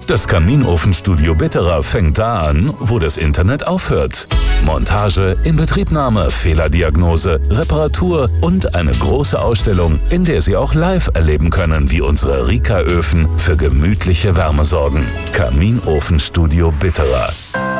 Das Kaminofenstudio Bitterer fängt da an, wo das Internet aufhört. Montage, Inbetriebnahme, Fehlerdiagnose, Reparatur und eine große Ausstellung, in der Sie auch live erleben können, wie unsere Rika-Öfen für gemütliche Wärme sorgen. Kaminofenstudio Bitterer.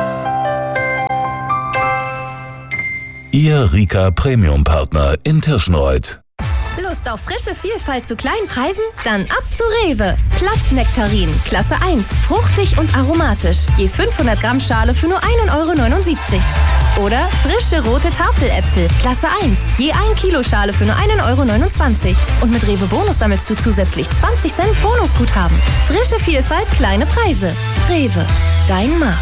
Ihr Rika Premium-Partner in Tirschenreuth. Lust auf frische Vielfalt zu kleinen Preisen? Dann ab zu Rewe. Plattnektarin, Klasse 1, fruchtig und aromatisch. Je 500 Gramm Schale für nur 1,79 €. Oder frische rote Tafeläpfel, Klasse 1, je 1 Kilo Schale für nur 1,29 €. Und mit Rewe Bonus sammelst du zusätzlich 20 Cent Bonusguthaben. Frische Vielfalt, kleine Preise. Rewe, dein Markt.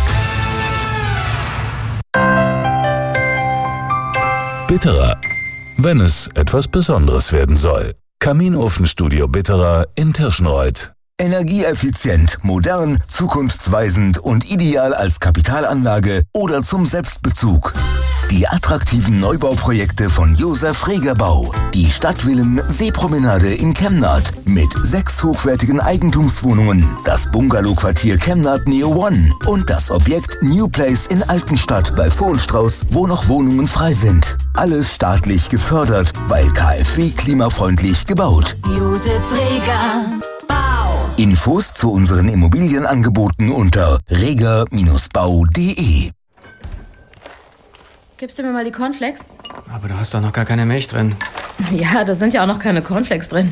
Bitterer. Wenn es etwas Besonderes werden soll. Kaminofenstudio Bitterer in Tirschenreuth. Energieeffizient, modern, zukunftsweisend und ideal als Kapitalanlage oder zum Selbstbezug. Die attraktiven Neubauprojekte von Josef Reger Bau. Die Stadtvillen Seepromenade in Kemnath mit 6 hochwertigen Eigentumswohnungen, das Bungalowquartier Kemnath Neo One und das Objekt New Place in Altenstadt bei Vohlstrauß, wo noch Wohnungen frei sind. Alles staatlich gefördert, weil KfW klimafreundlich gebaut. Josef Reger Bau. Infos zu unseren Immobilienangeboten unter reger-bau.de. Gibst du mir mal die Cornflakes? Aber da hast doch noch gar keine Milch drin. Ja, da sind ja auch noch keine Cornflakes drin.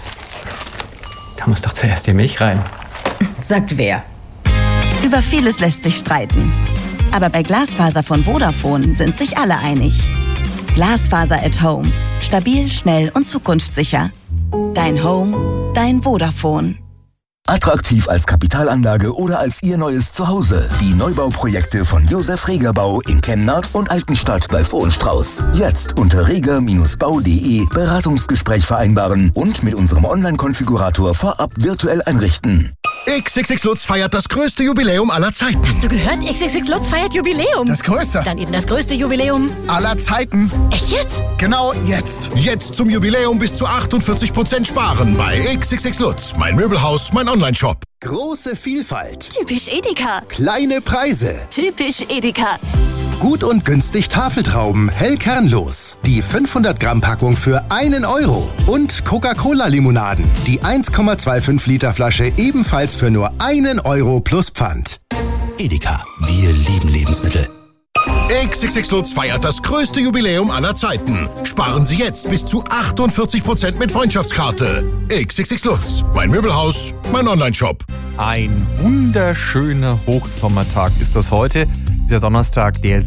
Da muss doch zuerst die Milch rein. Sagt wer? Über vieles lässt sich streiten. Aber bei Glasfaser von Vodafone sind sich alle einig. Glasfaser at Home. Stabil, schnell und zukunftssicher. Dein Home, dein Vodafone. Attraktiv als Kapitalanlage oder als Ihr neues Zuhause. Die Neubauprojekte von Josef Reger Bau in Kemnath und Altenstadt bei Vohlstrauß. Jetzt unter reger-bau.de Beratungsgespräch vereinbaren und mit unserem Online-Konfigurator vorab virtuell einrichten. XXX Lutz feiert das größte Jubiläum aller Zeiten. Hast du gehört? XXX Lutz feiert Jubiläum. Das größte? Dann eben das größte Jubiläum Aller Zeiten. Echt jetzt? Genau jetzt. Jetzt zum Jubiläum bis zu 48% sparen bei XXX Lutz. Mein Möbelhaus, mein Online-Shop. Große Vielfalt. Typisch Edeka. Kleine Preise. Typisch Edeka. Gut und günstig Tafeltrauben, hell kernlos. Die 500 Gramm Packung für 1 €. Und Coca-Cola-Limonaden. Die 1,25 Liter Flasche ebenfalls für nur 1 € plus Pfand. Edeka, wir lieben Lebensmittel. XXX Lutz feiert das größte Jubiläum aller Zeiten. Sparen Sie jetzt bis zu 48% mit Freundschaftskarte. XXX Lutz. Mein Möbelhaus, mein Online-Shop. Ein wunderschöner Hochsommertag ist das heute. Dieser Donnerstag, der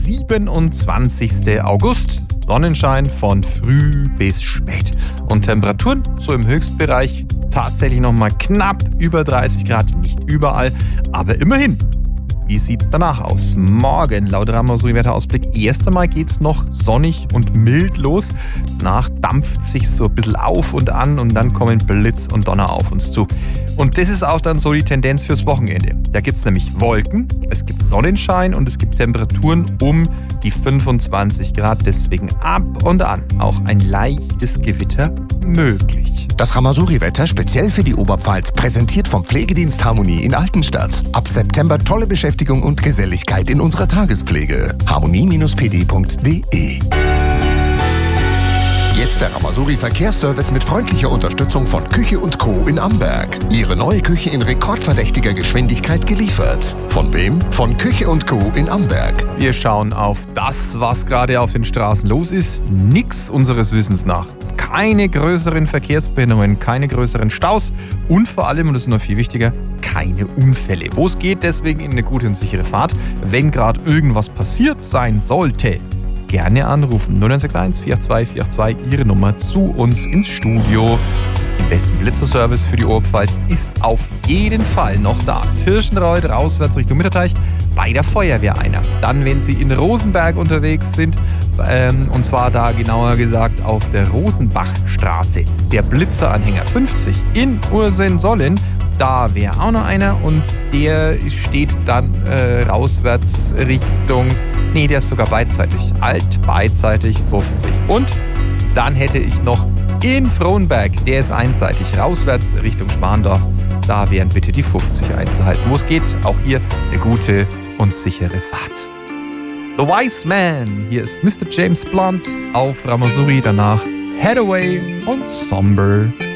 27. August. Sonnenschein von früh bis spät. Und Temperaturen so im Höchstbereich tatsächlich nochmal knapp über 30 Grad. Nicht überall, aber immerhin. Wie sieht's danach aus? Morgen, laut Rhein-Main-Wetterausblick, erst einmal geht's noch sonnig und mild los. Danach dampft sich so ein bisschen auf und an und dann kommen Blitz und Donner auf uns zu. Und das ist auch dann so die Tendenz fürs Wochenende. Da gibt's nämlich Wolken, es gibt Sonnenschein und es gibt Temperaturen um die 25 Grad. Deswegen ab und an auch ein leichtes Gewitter möglich. Das Rhein-Main-Wetter speziell für die Oberpfalz, präsentiert vom Pflegedienst Harmonie in Altenstadt. Ab September tolle Beschäftigung und Geselligkeit in unserer Tagespflege. harmonie-pd.de. Jetzt der Rhein-Main-Verkehrsservice mit freundlicher Unterstützung von Küche & Co. in Amberg. Ihre neue Küche in rekordverdächtiger Geschwindigkeit geliefert. Von wem? Von Küche & Co. in Amberg. Wir schauen auf das, was gerade auf den Straßen los ist. Nix unseres Wissens nach. Keine größeren Verkehrsbehinderungen, keine größeren Staus und vor allem, und das ist noch viel wichtiger, keine Unfälle. Wo es geht, deswegen in eine gute und sichere Fahrt. Wenn gerade irgendwas passiert sein sollte, gerne anrufen. 0961 4242, Ihre Nummer zu uns ins Studio. Den besten Blitzerservice für die Oberpfalz ist auf jeden Fall noch da. Tirschenreuth, rauswärts Richtung Mitterteich, bei der Feuerwehr einer. Dann, wenn Sie in Rosenberg unterwegs sind, und zwar da genauer gesagt auf der Rosenbachstraße, der Blitzeranhänger 50 in Ursensollen, da wäre auch noch einer und der steht dann rauswärts Richtung, der ist sogar beidseitig, beidseitig 50. Und dann hätte ich noch in Frohnberg, der ist einseitig, rauswärts Richtung Schmarndorf, Da wären bitte die 50 einzuhalten. Wo es geht, auch hier eine gute und sichere Fahrt. The Wise Man. Hier ist Mr. James Blunt auf Ramazouri. Danach Hathaway und Somber.